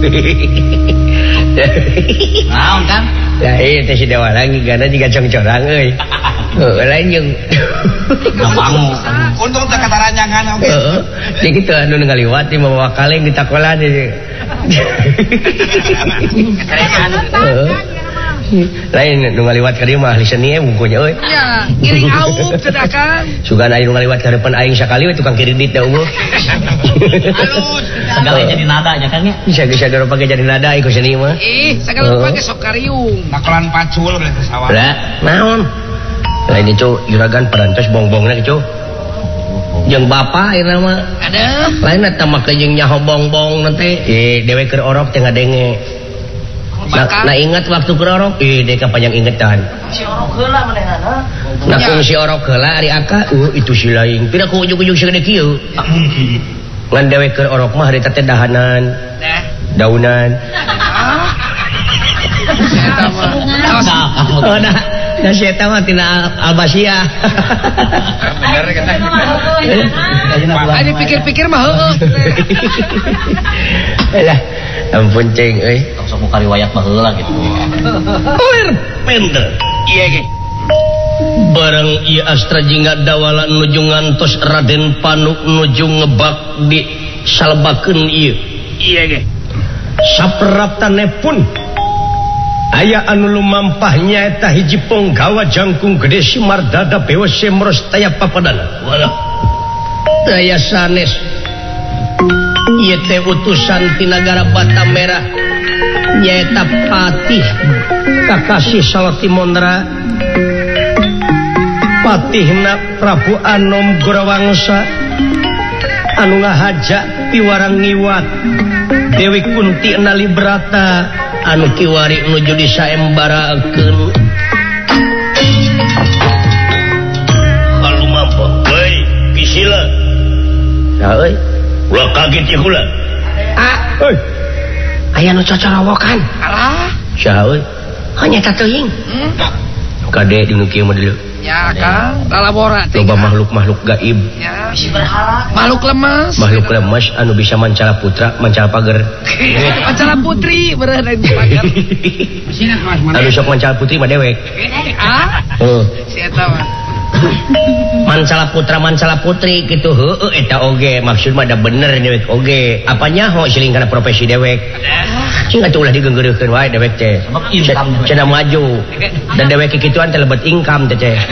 Naon kan? Ya ieu teh si Dewa lagi gana jiga congcorang euy. Heuh lain jeung Gampang. Untung teh kataranyangan oge. heeh. Jadi kitu anu ngaliwat di mawa kaleng di takolan ieu. Heeh. Lain nu ngaliwat ka dieu mah ahli seni bungkunya euy. Ya, ngiring aup cedak kan. Sugan aya nu ngaliwat ka depan aing sakali we tukang kiridit da unggul. Halus. Segala jadi nada nya kan nya. Bisa-bisa doro pake jadi nada iku seni mah. Sagala pake sok kariung. Nakolan pacul belah sawah. Lah, naon? Lain itu juragan perantos bongbongna kitu. Jeung bapa ayeuna mah. Ada. Lain eta make jeung nyaho bongbong nanti dewe keur orok teh ngadenge. Nah ingat waktu keur orok dek panjang ingetan. Si orok heula manehna. Nah kung si orok heula ari aka itu si laing. Pira ku ujug-ujug sagede kieu. Tak mungkin. Ngan dewe keur orok mah harita teh dahanan. Daunan. Oh dah. Nah si eta mah tina Albasia. Bener kata. Ada pikir-pikir mah heueuh. Lah ampun ceng euy. Sok muka riwayat mah heula gitu. Lir pender. Iya ge. Barang ieu astra jingga dawala nuju ngantos Raden Panu nuju ngebak di salbakeun ieu. Iya ge. Sapraptanepun aya anu lumampah nyaeta hiji ponggawa jangkung gede si Mardada bewa semros taya papadana. Walah. Daya sanes. Ieu teh utusan ti nagara Batam Merah. Nyaeta Patih Kakasih Salatimondra. Patihna Prabu Anom Gorawangsa anu ngahaja piwarang ngiwat Dewi Kunti Nalibrata anu kiwari nuju disaembarakeun. Kalau mampu, hei, pisila. Ya, hei. Ulah kaget ya kula. Hei. Aya nu cocorowokan. Alah. Saha hei? Hanya teuing. Kade dinu kieu mah dulu. Ya Kang, lalabora teh. Loba makhluk-makhluk gaib. Ya, bisi berhala. Makhluk lemas. Makhluk lemas anu bisa mancala putra, mancala pager. Mancala putri beureuh lain pager. Sina Mas mana? Anu sok mancala putri mah dewek. Heeh. Si eta mah. Mancala putra mancala putri gitu heueuh eta oge maksud mah da bener dewek oge. Apa nyaho siling kana profesi dewek. Cing atuh ulah digeunggeureukkeun wae dewek teh. Cenah maju. Dan dewek kikituan teh lebet income teh teh.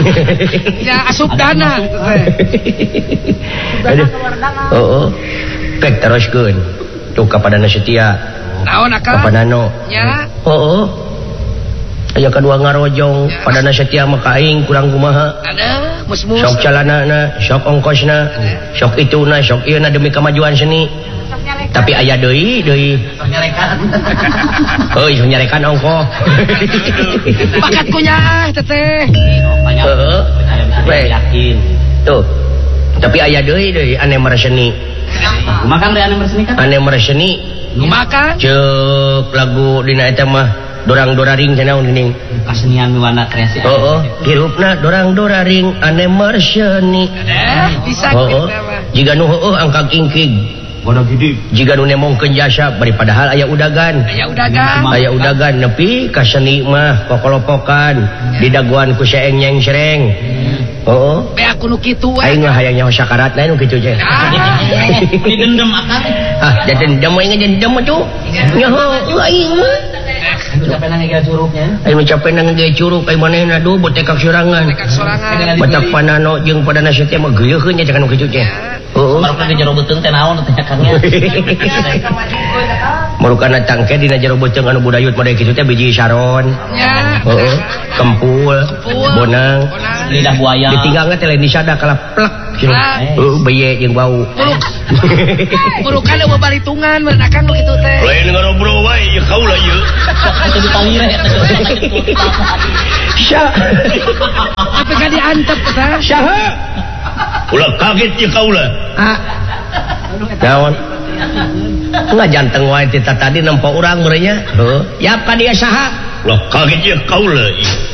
Ya asup dana teh. Aduh. Heeh. Pek teruskeun. Tuh kapadana setia. Naon akang? Kapadano. Ya. Heeh. Aya kadua ngarojong padana setia mah ka aing kurang kumaha. Ada mus-mus. Sok calanana, sok ongkosna, sok ituna, sok ieuna demi kemajuan seni. Tapi aya deui. Nyarekan. Heuy, nyarekan ongko. Bakat kunyah teteh. Heeh. Saya yakin. Tuh. Tapi aya deui ane mereseni. Kumaha deui ane mereseni kan? Ane mereseni. Kumaha? Ceuk lagu dina eta mah dorang-doraring cenah geuning. Kasenian miwana kreasi. Heeh, hirupna dorang-doraring ane mereseni. Bisa Heeh. kita mah. Jiga nu heueuh angkag ingkig. Bodoh gede. Jika nu nemongkeun jasa bari padahal aya udagan. Aya udagan nepi ka seni mah kokolopokan didaguan ku seeng nyeng sereng. Heeh. Be aku nu kitu we. Aing mah hayang nyaho sakarat lain nu kitu teh. Didendam akang. Ah, dendam we ngendem atuh. Nyaho aing mah. Capek nang ngegel curugnya. Aing mah capek nang ngegel curug ai manehna duh botekak sorangan. Tekak sorangan. Batak panano jeung padana setia mah geuyeun nya cak anu kitu teh. Heeh. Marukna di jero beuteung teh naon teh akangnya. Marukana tangke dina jero beuteung anu budayut mah kitu teh biji saron. Ya. Heeh. Kempul, bonang. Lidah buaya. Ditinggangna teh lain disada kala plek. Heeh, beye jeung bau. Murukan eueuh balitungan mun akang nu kitu teh. Lain ngarobrol wae ieu kaula ieu. Itu ditalire. Syah. Tapi ka diantep tah. Saha? Ulah kaget ieu kaula. Ah. Naon? Enggak janteng wae ti tadi nempo urang meureun nya. Heuh. Yap ka dia saha? Ulah kaget ieu kaula ieu.